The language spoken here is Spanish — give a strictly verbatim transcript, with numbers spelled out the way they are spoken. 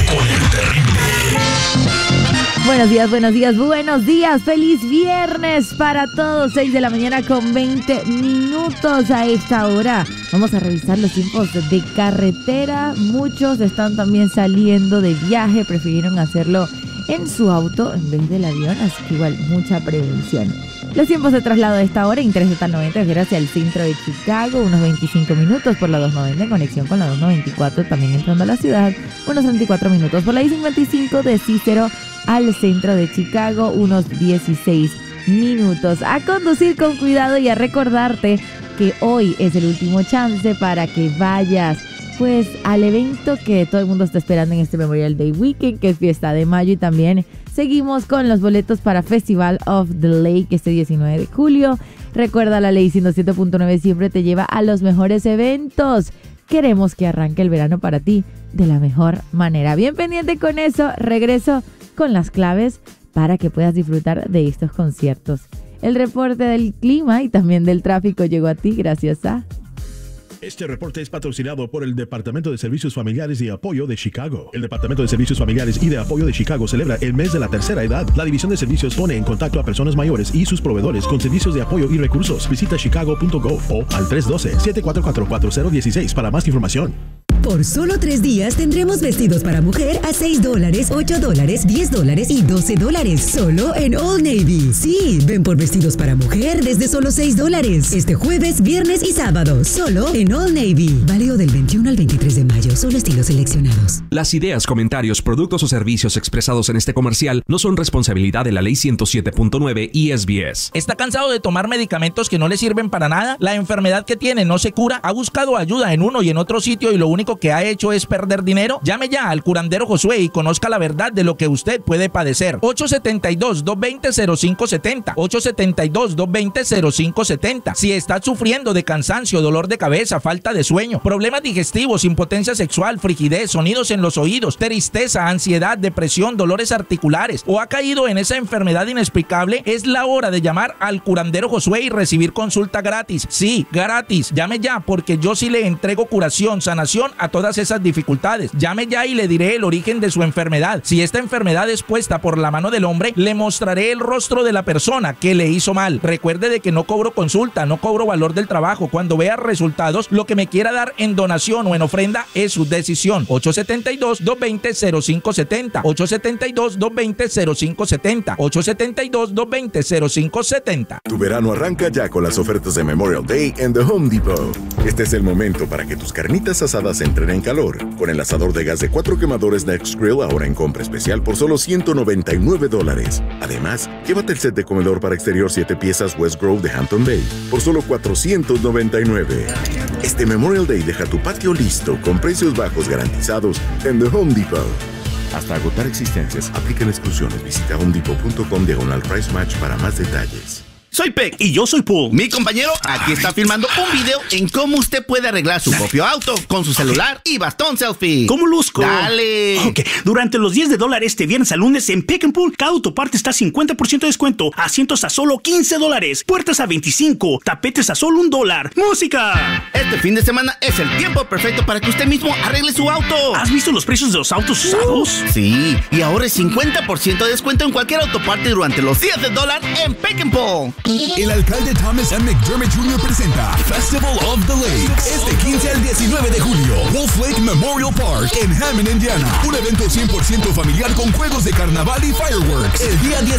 con el terrible. Buenos días, buenos días, buenos días. Feliz viernes para todos. seis de la mañana con veinte minutos a esta hora. Vamos a revisar los tiempos de carretera. Muchos están también saliendo de viaje. Prefirieron hacerlo en su auto en vez del avión. Así que igual, mucha prevención. Los tiempos de traslado de esta hora, Interés Total noventa, es hacia el centro de Chicago, unos veinticinco minutos por la dos noventa en conexión con la dos noventa y cuatro, también entrando a la ciudad, unos treinta y cuatro minutos por la I cincuenta y cinco de Cícero al centro de Chicago, unos dieciséis minutos. A conducir con cuidado y a recordarte que hoy es el último chance para que vayas pues al evento que todo el mundo está esperando en este Memorial Day Weekend, que es fiesta de mayo, y también seguimos con los boletos para Festival of the Lake este diecinueve de julio. Recuerda, la ley ciento siete punto nueve siempre te lleva a los mejores eventos. Queremos que arranque el verano para ti de la mejor manera. Bien pendiente con eso, regreso con las claves para que puedas disfrutar de estos conciertos. El reporte del clima y también del tráfico llegó a ti gracias a... Este reporte es patrocinado por el Departamento de Servicios Familiares y Apoyo de Chicago. El Departamento de Servicios Familiares y de Apoyo de Chicago celebra el mes de la tercera edad. La División de Servicios pone en contacto a personas mayores y sus proveedores con servicios de apoyo y recursos. Visita chicago punto gov o al tres uno dos, siete cuatro cuatro, cuatro cero uno seis para más información. Por solo tres días tendremos vestidos para mujer a seis dólares, ocho dólares, diez dólares y doce dólares. Solo en Old Navy. Sí, ven por vestidos para mujer desde solo seis dólares. Este jueves, viernes y sábado. Solo en Old Navy. Válido del veintiuno al veintitrés de mayo. Solo estilos seleccionados. Las ideas, comentarios, productos o servicios expresados en este comercial no son responsabilidad de la ley ciento siete punto nueve y S B S. ¿Está cansado de tomar medicamentos que no le sirven para nada? ¿La enfermedad que tiene no se cura? ¿Ha buscado ayuda en uno y en otro sitio y lo único que ha hecho es perder dinero? Llame ya al curandero Josué y conozca la verdad de lo que usted puede padecer. ocho siete dos, dos dos cero, cero cinco siete cero. ocho siete dos, dos dos cero, cero cinco siete cero. Si está sufriendo de cansancio, dolor de cabeza, falta de sueño, problemas digestivos, impotencia sexual, frigidez, sonidos en los oídos, tristeza, ansiedad, depresión, dolores articulares o ha caído en esa enfermedad inexplicable, es la hora de llamar al curandero Josué y recibir consulta gratis. Sí, gratis. Llame ya porque yo sí le entrego curación, sanación a todas esas dificultades. Llame ya y le diré el origen de su enfermedad. Si esta enfermedad es puesta por la mano del hombre, le mostraré el rostro de la persona que le hizo mal. Recuerde de que no cobro consulta, no cobro valor del trabajo. Cuando vea resultados, lo que me quiera dar en donación o en ofrenda es su decisión. ocho siete dos, dos dos cero, cero cinco siete cero. ocho siete dos, dos dos cero, cero cinco siete cero. ocho siete dos, dos dos cero, cero cinco siete cero. Tu verano arranca ya con las ofertas de Memorial Day en The Home Depot. Este es el momento para que tus carnitas asadas entren en calor. Con el asador de gas de cuatro quemadores Next Grill ahora en compra especial por solo ciento noventa y nueve dólares. Además, llévate el set de comedor para exterior siete piezas West Grove de Hampton Bay por solo cuatrocientos noventa y nueve. Este Memorial Day deja tu patio listo con precios bajos garantizados en The Home Depot. Hasta agotar existencias, aplican exclusiones. Visita homedepot punto com diagonal price match para más detalles. Soy Peck y yo soy Pool. Mi compañero aquí está filmando un video en cómo usted puede arreglar su propio auto con su celular y bastón selfie. ¿Cómo luzco? ¡Dale! Ok, durante los diez de dólares este viernes al lunes en Pick and Pull, cada autoparte está a cincuenta por ciento de descuento, asientos a solo quince dólares, puertas a veinticinco, tapetes a solo un dólar. ¡Música! Este fin de semana es el tiempo perfecto para que usted mismo arregle su auto. ¿Has visto los precios de los autos usados? Uh, sí, y ahora es cincuenta por ciento de descuento en cualquier autoparte durante los días de dólar en Pick and Pull. El alcalde Thomas M. McDermott junior presenta Festival of the Lakes este quince al diecinueve de julio. Wolf Lake Memorial Park en Hammond, Indiana. Un evento cien por ciento familiar con juegos de carnaval y fireworks. El día